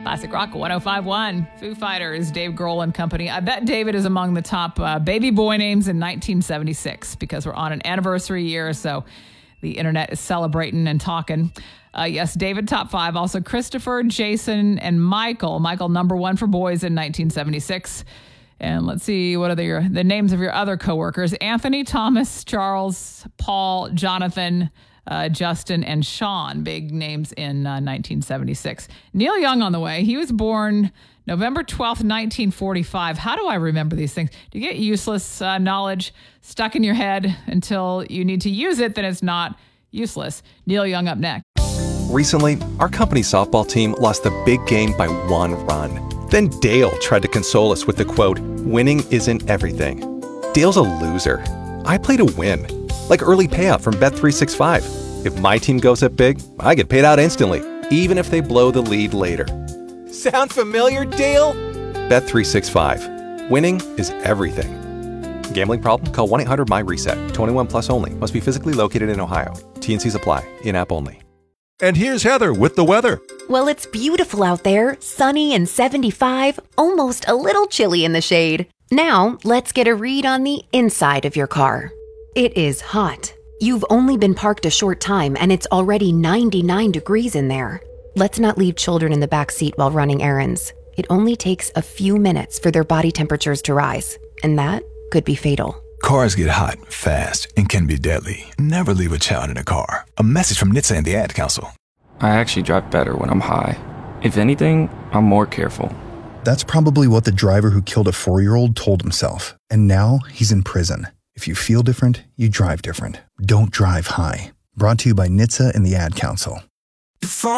Classic Rock 105.1. Foo Fighters, Dave Grohl and company. I bet David is among the top baby boy names in 1976 because we're on an anniversary year, so the internet is celebrating and talking. Yes, David, top 5. Also, Christopher, Jason, and Michael. Michael, number 1 for boys in 1976. And let's see, what are the names of your other coworkers? Anthony, Thomas, Charles, Paul, Jonathan, Justin, and Sean. Big names in 1976. Neil Young on the way. He was born November 12th, 1945. How do I remember these things? Do you get useless knowledge stuck in your head until you need to use it? Then it's not useless. Neil Young up next. Recently, our company's softball team lost the big game by 1 run. Then Dale tried to console us with the quote, "Winning isn't everything." Dale's a loser. I play to win. Like early payout from Bet365. If my team goes up big, I get paid out instantly, even if they blow the lead later. Sound familiar, Dale? Bet365. Winning is everything. Gambling problem? Call 1-800-MY-RESET. 21 plus only. Must be physically located in Ohio. T&Cs apply. In-app only. And here's Heather with the weather. Well, it's beautiful out there, sunny and 75, almost a little chilly in the shade. Now, let's get a read on the inside of your car. It is hot. You've only been parked a short time and it's already 99 degrees in there. Let's not leave children in the back seat while running errands. It only takes a few minutes for their body temperatures to rise, and that could be fatal. Cars get hot, fast, and can be deadly. Never leave a child in a car. A message from NHTSA and the Ad Council. I actually drive better when I'm high. If anything, I'm more careful. That's probably what the driver who killed a 4-year-old told himself. And now he's in prison. If you feel different, you drive different. Don't drive high. Brought to you by NHTSA and the Ad Council.